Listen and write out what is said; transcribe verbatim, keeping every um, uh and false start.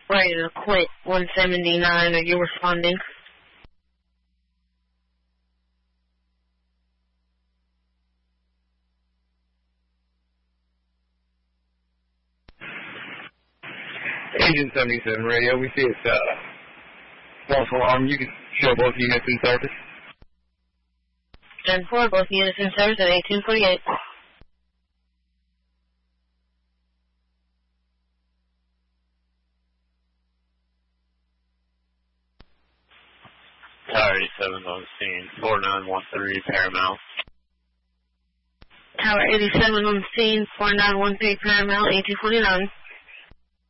ready to quit one seventy-nine. Are you responding? Agent seventy-seven radio, we see it's uh, false alarm. You can show both units in service. ten four, both units in service at eighteen forty-eight. Tower eighty-seven on scene, four nine one three Paramount. Tower eighty-seven on scene, four nine one three Paramount, eighteen forty-nine.